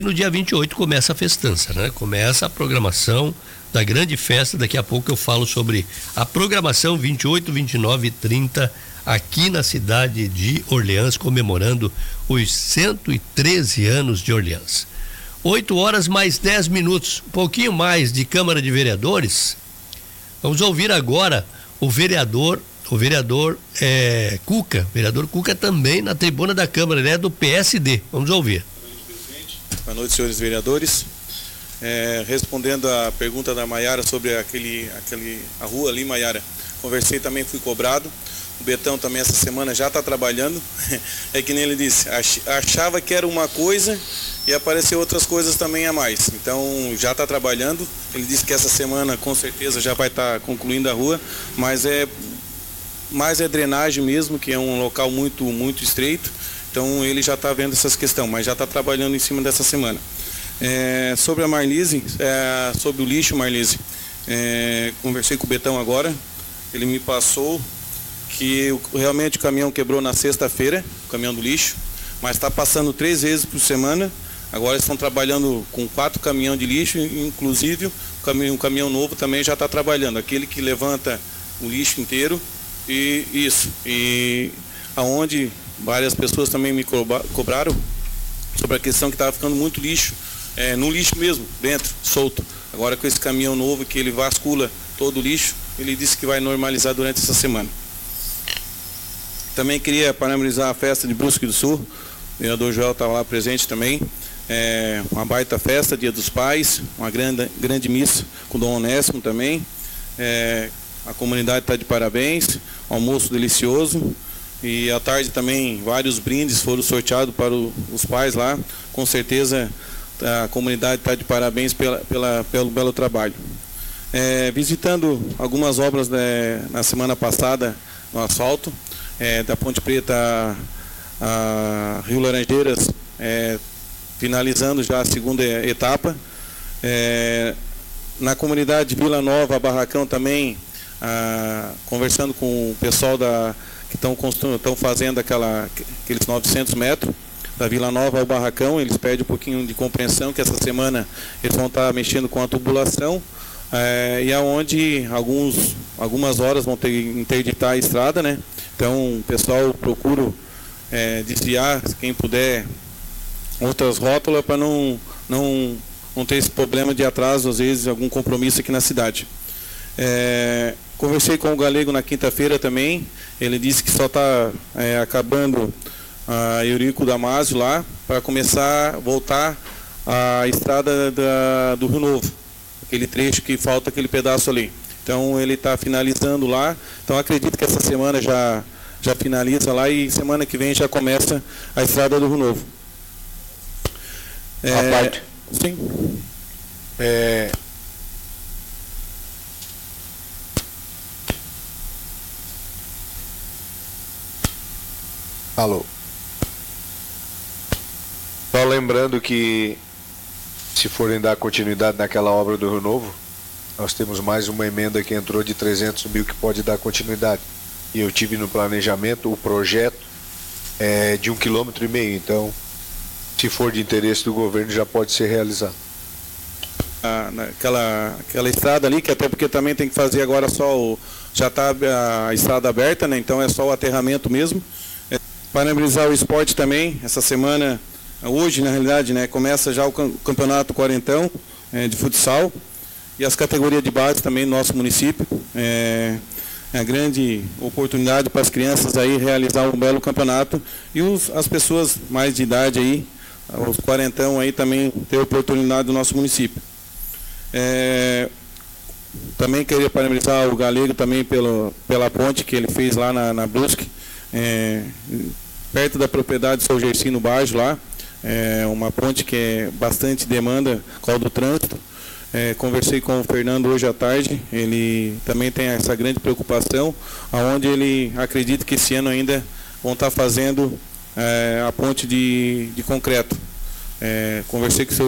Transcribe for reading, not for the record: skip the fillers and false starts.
No dia 28 começa a festança, né? Começa a programação da grande festa. Daqui a pouco eu falo sobre a programação 28, 29 e 30 aqui na cidade de Orleans, comemorando os 113 anos de Orleans. 8 horas mais 10 minutos, um pouquinho mais de Câmara de Vereadores. Vamos ouvir agora o vereador Cuca também na tribuna da Câmara, ele é do PSD. Vamos ouvir. Boa noite, senhores vereadores. Respondendo à pergunta da Maiara sobre a rua ali, Maiara, conversei também, fui cobrado. O Betão também essa semana já está trabalhando. É que nem ele disse, achava que era uma coisa e apareceu outras coisas também a mais. Então já está trabalhando. Ele disse que essa semana com certeza já vai estar concluindo a rua, mas é drenagem mesmo, que é um local muito, muito estreito. Então ele já está vendo essas questões, mas já está trabalhando em cima dessa semana. Sobre a Marlise, sobre o lixo, Marlise, conversei com o Betão agora, ele me passou que realmente o caminhão quebrou na sexta-feira, o caminhão do lixo, mas está passando 3 vezes por semana. Agora estão trabalhando com 4 caminhões de lixo, inclusive um caminhão novo também já está trabalhando, aquele que levanta o lixo inteiro, e aonde várias pessoas também me cobraram sobre a questão que estava ficando muito lixo, no lixo mesmo, dentro, solto. Agora com esse caminhão novo que ele vascula todo o lixo, ele disse que vai normalizar durante essa semana. Também queria parabenizar a festa de Brusque do Sul, o vereador Joel estava lá presente também. Uma baita festa, Dia dos Pais, uma grande missa com o Dom Onésimo também. A comunidade está de parabéns, um almoço delicioso. E à tarde também vários brindes foram sorteados para os pais lá. Com certeza a comunidade está de parabéns pelo belo trabalho. Visitando algumas obras na semana passada no asfalto, da Ponte Preta a Rio Laranjeiras, finalizando já a segunda etapa. Na comunidade Vila Nova, Barracão também, conversando com o pessoal que estão fazendo aqueles 900 metros, da Vila Nova ao Barracão. Eles pedem um pouquinho de compreensão, que essa semana eles vão estar mexendo com a tubulação, e aonde algumas horas vão ter que interditar a estrada, né? Então o pessoal procura desviar, quem puder, outras rótulas para não ter esse problema de atraso, às vezes algum compromisso aqui na cidade. Conversei com o Galego na quinta-feira também. Ele disse que só está acabando a Eurico Damasio lá, para começar a voltar a estrada do Rio Novo, aquele trecho que falta, aquele pedaço ali. Então ele está finalizando lá. Então acredito que essa semana já finaliza lá, e semana que vem já começa a estrada do Rio Novo. Sim. Alô. Só lembrando que, se forem dar continuidade naquela obra do Rio Novo, nós temos mais uma emenda que entrou de 300 mil que pode dar continuidade. E eu tive no planejamento o projeto de 1,5 km, então, se for de interesse do governo, já pode ser realizado. Aquela estrada ali, que até porque também tem que fazer agora já está a estrada aberta, né? Então é só o aterramento mesmo. Parabenizar o esporte também, essa semana, hoje na realidade, né, começa já o campeonato quarentão de futsal, e as categorias de base também no nosso município. É a grande oportunidade para as crianças aí realizar um belo campeonato, e as pessoas mais de idade aí, os quarentão aí também ter oportunidade do nosso município. Também queria parabenizar o Galego também pela ponte que ele fez lá na Brusque, perto da propriedade São Gercino Baixo lá, uma ponte que é bastante demanda com causa do trânsito. Conversei com o Fernando hoje à tarde, ele também tem essa grande preocupação, aonde ele acredita que esse ano ainda vão estar fazendo a ponte de concreto. Conversei com o seu